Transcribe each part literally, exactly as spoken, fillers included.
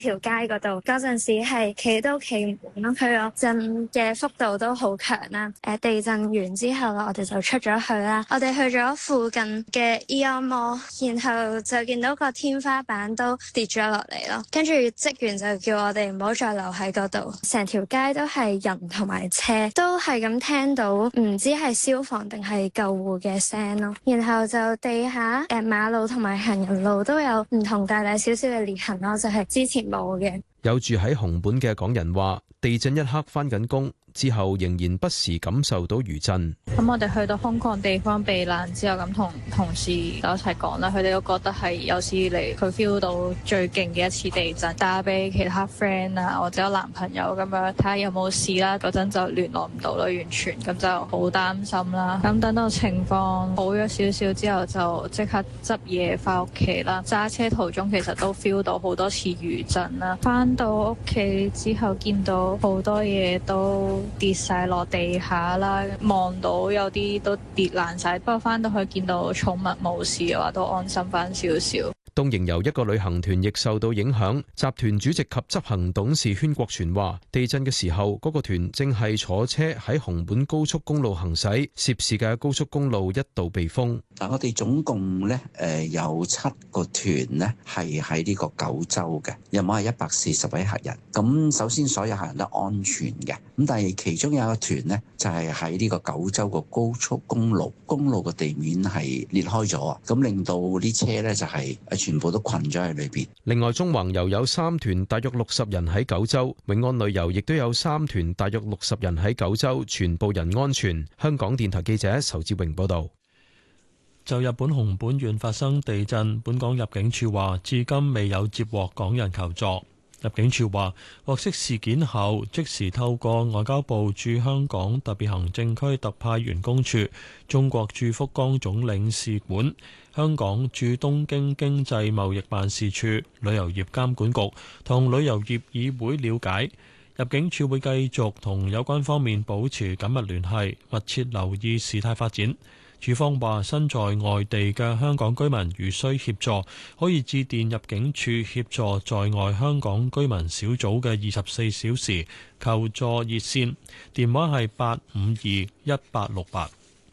條街嗰度嗰陣時係企都企唔穩咯，佢個震嘅幅度都好強啦。誒，地震完之後我哋就出咗去啦，我哋去咗附近嘅 Eon Mall，然後就見到個天花板都跌咗落嚟咯，跟住職員就叫我哋唔好再留喺嗰度，成條街都係人同埋車，都係咁聽到唔知係消防定係救護嘅聲咯，然後就地下誒馬路同埋行人路都有唔同大大小小嘅裂痕咯，就係之前冇嘅。 有住喺熊本嘅港人話，地震一刻返緊工之後，仍然不時感受到餘震。 咁我哋去到空曠地方避難之後，咁同同事就一齊講啦，佢哋都覺得係有史以嚟佢 feel 到最勁嘅一次地震，打俾其他 friend 啊或者有男朋友咁樣睇下有冇事啦。嗰陣就聯絡唔到啦，完全咁就好擔心啦。咁等到情況好咗少少之後，就即刻執嘢翻屋企啦。揸車途中其實都 feel 到好多次餘震啦。翻到屋企之後見到好多嘢都跌晒落地下啦，望到有啲都跌爛晒，不過翻到去見到寵物冇事嘅話，都安心翻少少。 東瀛遊一個旅行團亦受到影響，集團主席及執行董事禤國全話：地震嘅時候，嗰個團正係坐車喺熊本高速公路行駛，涉事嘅高速公路一度被封。 但我哋總共咧誒有七個團咧係喺呢個九州嘅，有冇係一百四十位客人。咁首先所有客人都安全嘅，咁但係其中有一個團咧就係喺呢個九州個高速公路，公路個地面係裂開咗啊，咁令到啲車咧就係全部都困咗喺裏邊。 另外，中橫遊有三團，大約六十人喺九州；永安旅遊亦都有三團，大約六十人喺九州，全部人安全。香港電台記者仇志榮報導。 就日本熊本縣發生地震，本港入境處話至今未有接獲港人求助。入境處話獲悉事件後，即時透過外交部駐香港特別行政區特派員公署、中國駐福岡總領事館、香港駐東京經濟貿易辦事處、旅遊業監管局同旅遊業議會了解。入境處會繼續同有關方面保持緊密聯繫，密切留意事態發展。處方話，身在外地嘅香港居民如需協助，可以致電入境處協助在外香港居民小組嘅二十四小時求助熱線，電話係八五二一八六八。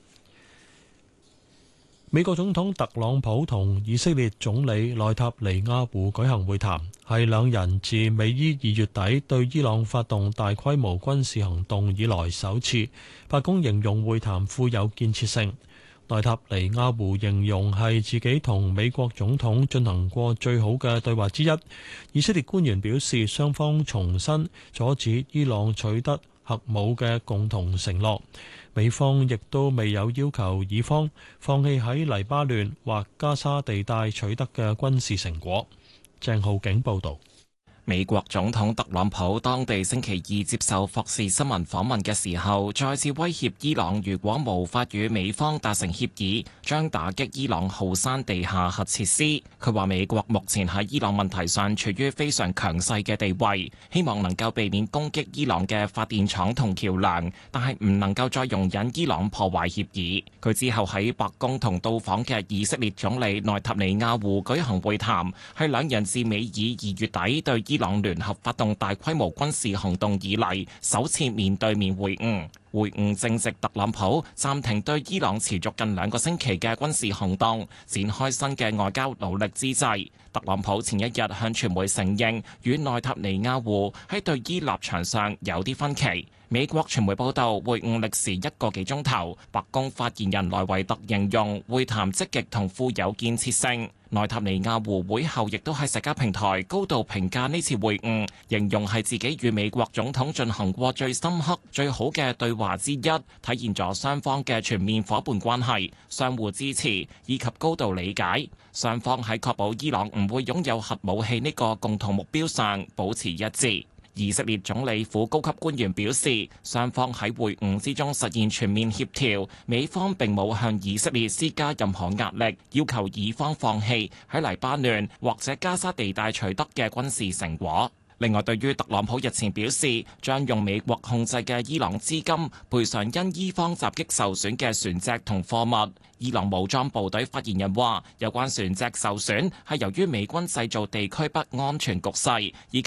美國總統特朗普同以色列總理內塔尼亞胡舉行會談，係兩人自美伊二月底對伊朗發動大規模軍事行動以來首次。白宮形容會談富有建設性。內塔尼亞胡形容係自己同美國總統進行過最好嘅對話之一。以色列官員表示，雙方重申阻止伊朗取得核武嘅共同承諾。美方亦都未有要求以方放棄喺黎巴嫩或加沙地帶取得嘅軍事成果。鄭浩景報導。 美國總統特朗普當地星期二接受霍士新聞訪問嘅時候，再次威脅伊朗，如果無法與美方達成協議，將打擊伊朗浩山地下核設施。佢話美國目前喺伊朗問題上處於非常強勢嘅地位，希望能夠避免攻擊伊朗嘅發電廠同橋樑，但係唔能夠再容忍伊朗破壞協議。佢之後喺白宮同到訪嘅以色列總理內塔尼亞胡舉行會談，係兩人自美以二月底對伊伊朗聯合發動大規模軍事行動以嚟，首次面對面會晤。會晤正值特朗普暫停對伊朗持續近兩個星期嘅軍事行動，展開新嘅外交努力之際。特朗普前一日向傳媒承認，與內塔尼亞胡喺對伊立場上有啲分歧。美國傳媒報道，會晤歷時一個幾鐘頭。白宮發言人萊維特形容會談積極同富有建設性。內塔尼亞胡會後亦都喺社交平台高度評價呢次會晤，形容係自己與美國總統進行過最深刻、最好嘅對話之一，體現咗雙方嘅全面夥伴關係、相互支持以及高度理解。雙方喺確保伊朗唔會擁有核武器呢個共同目標上保持一致。以色列總理府高級官員表示，雙方喺會晤之中實現全面協調，美方並冇向以色列施加任何壓力，要求以方放棄喺黎巴嫩或者加沙地帶取得嘅軍事成果。 另外，對於特朗普日前表示將用美國控制嘅伊朗資金賠償因伊方襲擊受損嘅船隻同貨物，伊朗武裝部隊發言人話：有關船隻受損係由於美軍製造地區不安全局勢以及